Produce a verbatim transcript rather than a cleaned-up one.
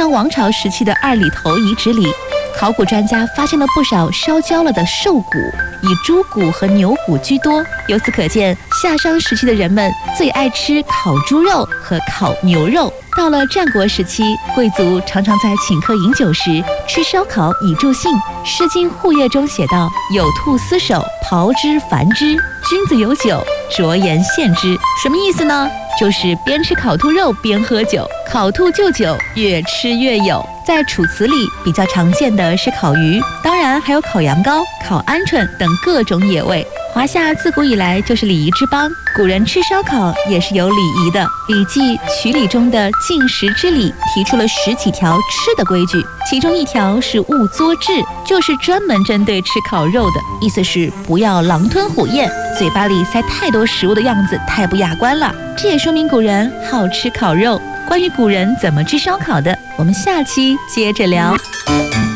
昌王朝时期的二里头遗址里，考古专家发现了不少烧焦了的兽骨，以猪骨和牛骨居多。由此可见，夏商时期的人们最爱吃烤猪肉和烤牛肉。到了战国时期，贵族常常在请客饮酒时吃烧烤以助兴。《诗经·户业》中写道：“有兔厮守，炮之繁之。君子有酒，酌言献之。”什么意思呢？就是边吃烤兔肉边喝酒，烤兔就酒，越吃越有。在《楚辞》里比较常见的是烤鱼，当然还有烤羊羔、烤鹌鹑等各种野味。华夏自古以来就是礼仪之邦，古人吃烧烤也是有礼仪的。《礼记·曲礼》中的进食之礼提出了十几条吃的规矩，其中一条是勿作彘，就是专门针对吃烤肉的，意思是不要狼吞虎咽，嘴巴里塞太多食物的样子太不雅观了。这也说明古人好吃烤肉。关于古人怎么吃烧烤的，我们下期接着聊。